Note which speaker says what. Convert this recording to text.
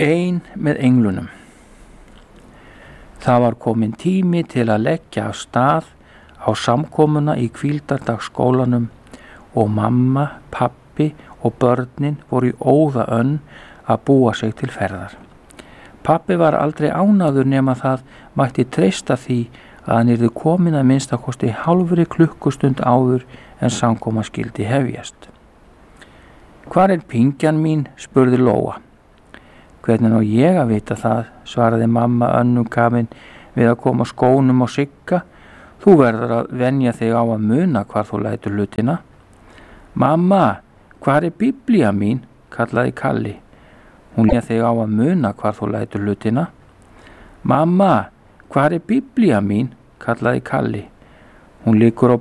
Speaker 1: Ein með englunum. Það var kominn tími til að leggja af stað á samkomuna í hvíldardagsskólanum og mamma, pabbi og börnin voru í óðaönn að búa sig til ferðar. Pabbi var aldrei ánægður nema það mætti treysta því að hann yrði kominn að minnstakosti hálfri klukkustund áður en samkoma skyldi hefjast. Hvar er pingjan mín? Spurði Lóa. Hvernig á ég að vita það? Svaraði mamma önnugafin við að koma skónum á Sigga. Þú verður að venja þig á að muna hvar þú lætur hlutina. Mamma, hvar er biblía mín? Kallaði Kalli. Hún venja þig á að muna hvar þú lætur hlutina. Mamma, hvar er biblía mín? Kallaði Kalli. Hún liggur á